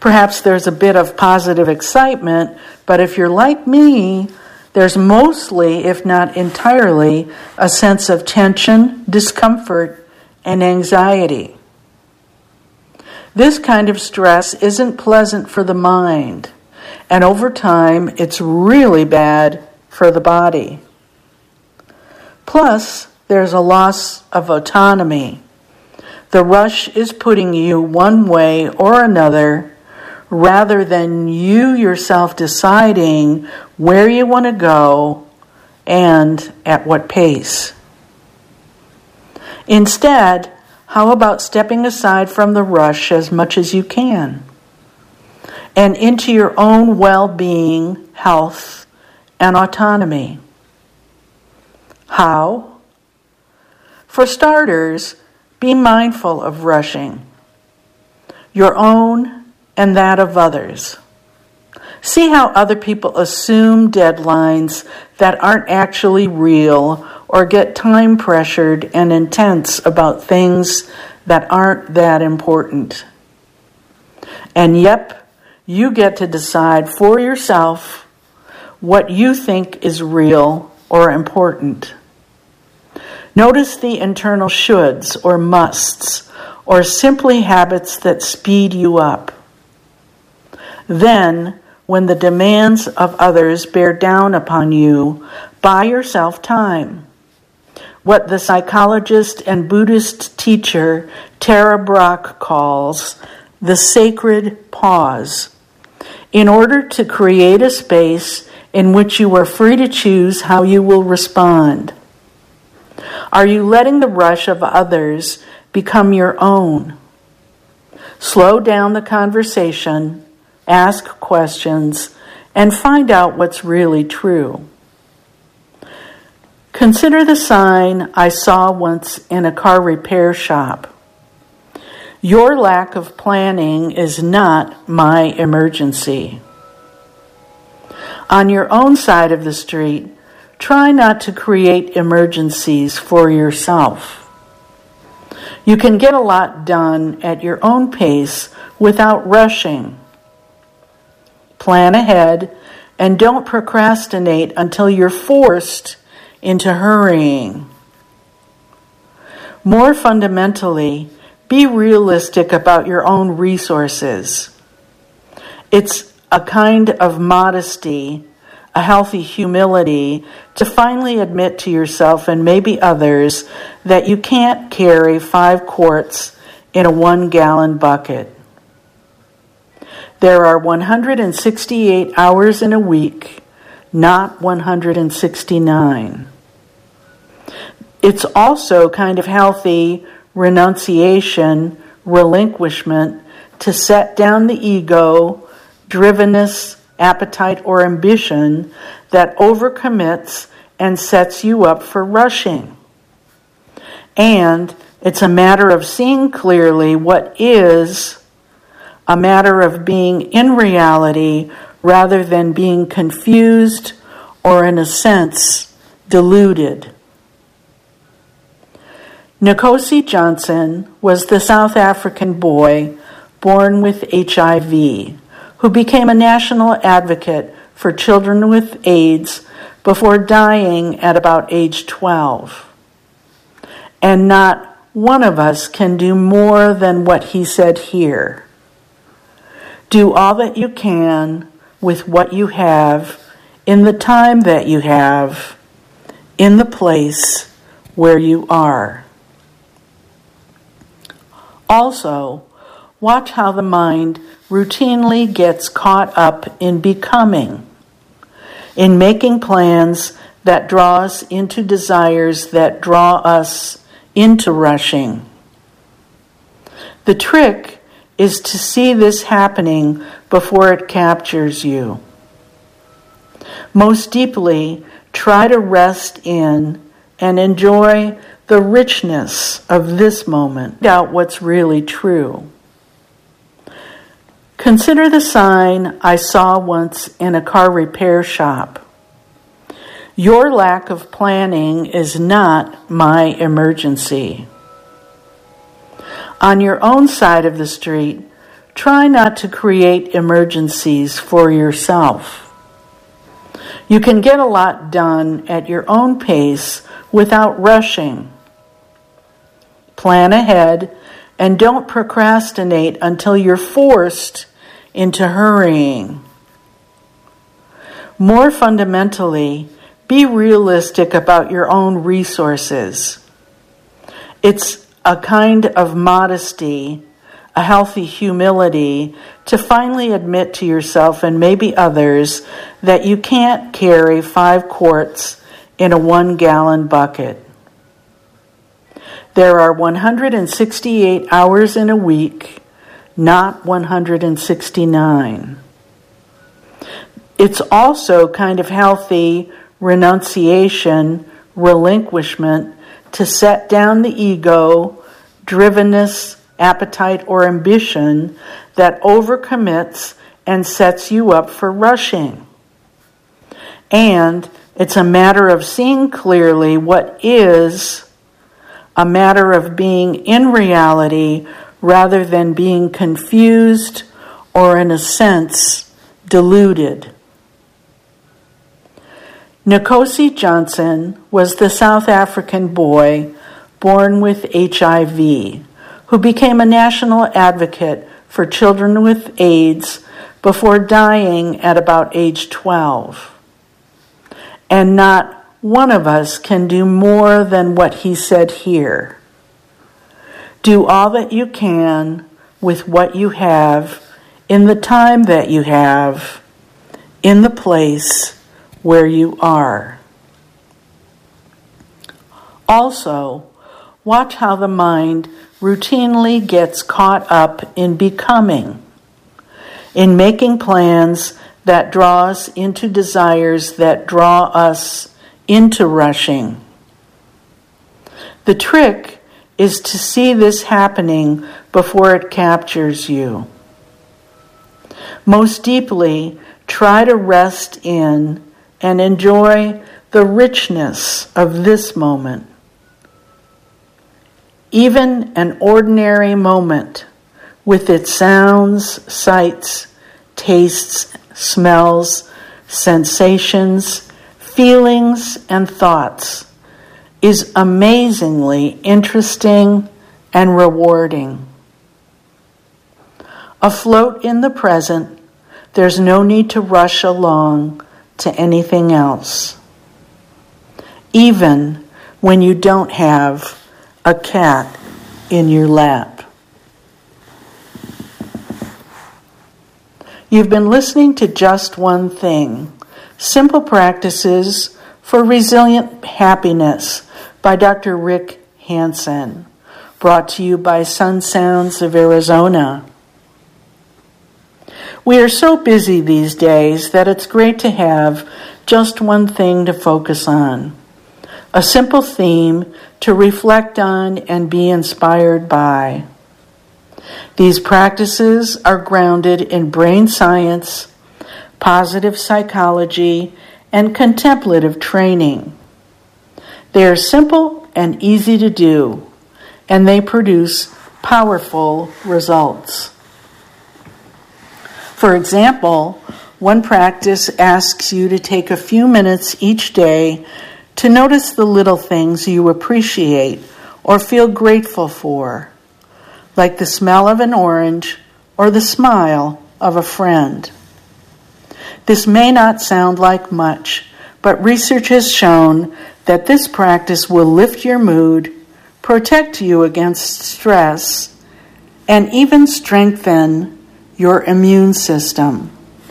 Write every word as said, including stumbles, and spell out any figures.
Perhaps there's a bit of positive excitement, but if you're like me, there's mostly, if not entirely, a sense of tension, discomfort, and anxiety. This kind of stress isn't pleasant for the mind, and over time, it's really bad for the body. Plus, there's a loss of autonomy. The rush is putting you one way or another, rather than you yourself deciding where you want to go and at what pace. Instead, how about stepping aside from the rush as much as you can and into your own well-being, health, and autonomy? How? For starters, be mindful of rushing, your own and that of others. See how other people assume deadlines that aren't actually real or get time pressured and intense about things that aren't that important. And yep, you get to decide for yourself what you think is real or important. Notice the internal shoulds or musts or simply habits that speed you up. Then, when the demands of others bear down upon you, buy yourself time. What the psychologist and Buddhist teacher Tara Brach calls the sacred pause, in order to create a space in which you are free to choose how you will respond. Are you letting the rush of others become your own? Slow down the conversation, ask questions, and find out what's really true. Consider the sign I saw once in a car repair shop. Your lack of planning is not my emergency. On your own side of the street, try not to create emergencies for yourself. You can get a lot done at your own pace without rushing. Plan ahead and don't procrastinate until you're forced into hurrying. More fundamentally, be realistic about your own resources. It's a kind of modesty, a healthy humility, to finally admit to yourself and maybe others that you can't carry five quarts in a one-gallon bucket. There are one hundred sixty-eight hours in a week, not one hundred sixty-nine. It's also kind of healthy renunciation, relinquishment, to set down the ego, drivenness, appetite, or ambition that overcommits and sets you up for rushing. And it's a matter of seeing clearly what is, a matter of being in reality rather than being confused or, in a sense, deluded. Nkosi Johnson was the South African boy born with H I V who became a national advocate for children with AIDS before dying at about age twelve. And not one of us can do more than what he said here. Do all that you can with what you have, in the time that you have, in the place where you are. Also, watch how the mind routinely gets caught up in becoming, in making plans that draw us into desires that draw us into rushing. The trick is to see this happening before it captures you. Most deeply, try to rest in and enjoy the richness of this moment. Find out what's really true. Consider the sign I saw once in a car repair shop. Your lack of planning is not my emergency. On your own side of the street, try not to create emergencies for yourself. You can get a lot done at your own pace without rushing. Plan ahead and don't procrastinate until you're forced into hurrying. More fundamentally, be realistic about your own resources. It's a kind of modesty, a healthy humility, to finally admit to yourself and maybe others that you can't carry five quarts in a one-gallon bucket. There are one hundred sixty-eight hours in a week, not one hundred sixty-nine. It's also kind of healthy renunciation, relinquishment, to set down the ego, drivenness, appetite, or ambition that overcommits and sets you up for rushing. And it's a matter of seeing clearly what is, a matter of being in reality rather than being confused or, in a sense, deluded. Nkosi Johnson was the South African boy born with H I V who became a national advocate for children with AIDS before dying at about age twelve. And not one of us can do more than what he said here. Do all that you can with what you have, in the time that you have, in the place where you are. Also, watch how the mind routinely gets caught up in becoming, in making plans that draw us into desires that draw us into rushing. The trick is to see this happening before it captures you. Most deeply, try to rest in and enjoy the richness of this moment. Even an ordinary moment with its sounds, sights, tastes, smells, sensations, feelings, and thoughts is amazingly interesting and rewarding. Afloat in the present, there's no need to rush along to anything else, even when you don't have a cat in your lap. You've been listening to Just One Thing, Simple Practices for Resilient Happiness by Doctor Rick Hansen, brought to you by Sun Sounds of Arizona. We are so busy these days that it's great to have just one thing to focus on, a simple theme to reflect on and be inspired by. These practices are grounded in brain science, positive psychology, and contemplative training. They are simple and easy to do, and they produce powerful results. For example, one practice asks you to take a few minutes each day to notice the little things you appreciate or feel grateful for, like the smell of an orange or the smile of a friend. This may not sound like much, but research has shown that this practice will lift your mood, protect you against stress, and even strengthen your immune system.